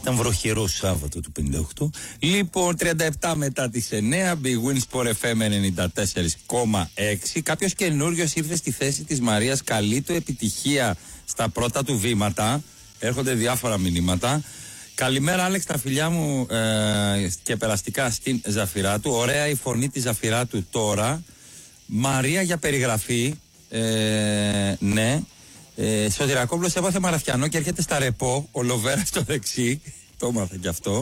Ήταν βροχερό Σάββατο του 58. Λοιπόν, 37 μετά τις 9, Big Win Sport FM 94,6. Κάποιος καινούριος ήρθε στη θέση της Μαρίας. Καλή του επιτυχία στα πρώτα του βήματα. Έρχονται διάφορα μηνύματα. Καλημέρα, Άλεξ, τα φιλιά μου και περαστικά στην Ζαφυράτου. Ωραία η φωνή της Ζαφυράτου τώρα. Μαρία για περιγραφή. Ναι. Σωτηρακόπουλος έπαθε μαραθιανό και έρχεται στα ρεπό. Ο Λοβέρα στο δεξί. Το έμαθα κι αυτό.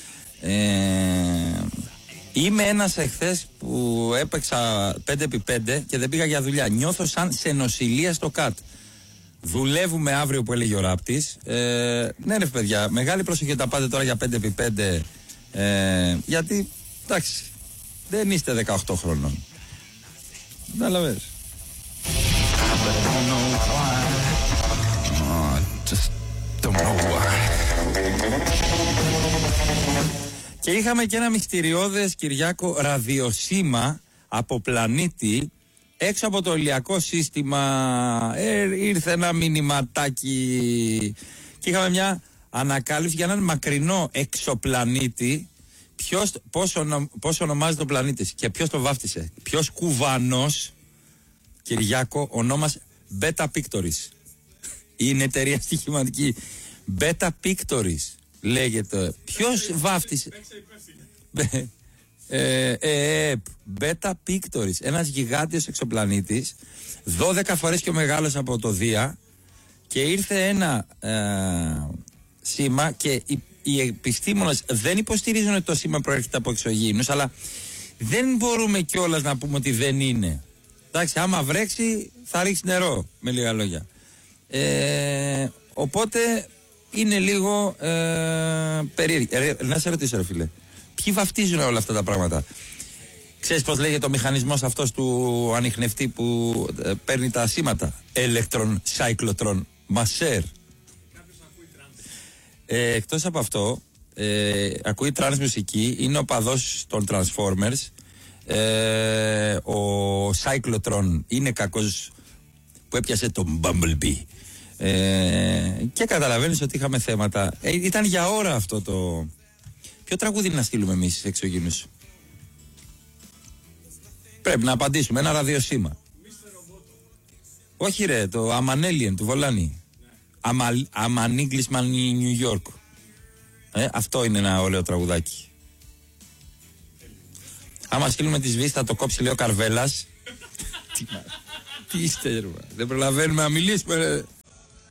Είμαι ένας εχθές που έπαιξα 5x5 και δεν πήγα για δουλειά. Νιώθω σαν σε νοσηλεία στο ΚΑΤ. Δουλεύουμε αύριο που έλεγε ο Ράπτης. Ναι ρε παιδιά, μεγάλη προσοχή τα πάτε τώρα για 5x5 γιατί, εντάξει, δεν είστε 18 χρονών. Καταλαβες. Και είχαμε και ένα μυστηριώδες, Κυριάκο, ραδιοσήμα από πλανήτη έξω από το ηλιακό σύστημα. Ήρθε ένα μηνυματάκι και είχαμε μια ανακάλυψη για έναν μακρινό εξωπλανήτη. Πώς ονομάζεται ο πλανήτης και ποιος το βάφτισε? Ποιος κουβανός, Κυριάκο, ονόμας Beta Pictoris. Είναι εταιρεία στοιχηματική Beta Pictoris λέγεται. Ποιος βάφτισε? Beta Pictoris. Ένας γιγάντιος εξωπλανήτης 12 φορές πιο μεγάλος από το Δία. Και ήρθε ένα σήμα και οι επιστήμονες δεν υποστηρίζουν ότι το σήμα προέρχεται από εξωγήινους, αλλά δεν μπορούμε κιόλας να πούμε ότι δεν είναι. Εντάξει, άμα βρέξει θα ρίξει νερό, με λίγα λόγια. Οπότε είναι λίγο περίεργο. Να σε ρωτήσω ρε φίλε, ποιοι βαφτίζουν όλα αυτά τα πράγματα? Ξέρεις πως λέγεται ο μηχανισμός αυτός του ανιχνευτή που παίρνει τα σήματα? Electron Cyclotron Masser. Εκτός από αυτό, ακούει τρανς μουσική, είναι ο παδός των Transformers. Ο Cyclotron είναι κακός που έπιασε τον Bumblebee. Και καταλαβαίνεις ότι είχαμε θέματα. Ήταν για ώρα αυτό το... Ποιο τραγούδι να στείλουμε εμείς στους εξωγήινους? Πρέπει να απαντήσουμε, ένα ραδιοσήμα. Όχι ρε, το Amanelian του Βολάνη. Aman Englishman New York. Αυτό είναι ένα ωραίο τραγουδάκι. Άμα στείλουμε τη σβήστα θα το κόψει, λέει ο Καρβέλας. Τι είστε ρε, δεν προλαβαίνουμε να μιλήσουμε ρε.